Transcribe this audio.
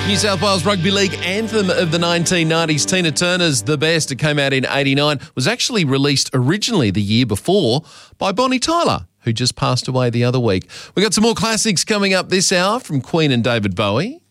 New South Wales Rugby League anthem of the 1990s, Tina Turner's The Best, it came out in 89, was actually released originally the year before by Bonnie Tyler, who just passed away the other week. We got some more classics coming up this hour from Queen and David Bowie.